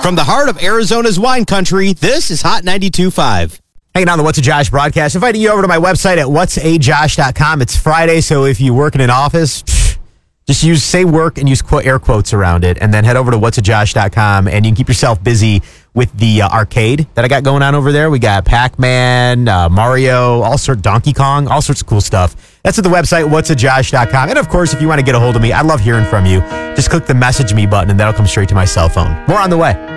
From the heart of Arizona's wine country, this is Hot 92.5. Hanging on the What's a Josh broadcast, inviting you over to my website at whatsajosh.com. It's Friday, so if you work in an office, just say work and use air quotes around it, and then head over to whatsajosh.com, and you can keep yourself busy with the arcade that I got going on over there. We got Pac-Man, Mario, Donkey Kong, all sorts of cool stuff. That's at the website, whatsajosh.com. And of course, if you want to get a hold of me, I love hearing from you. Just click the message me button, and that'll come straight to my cell phone. More on the way.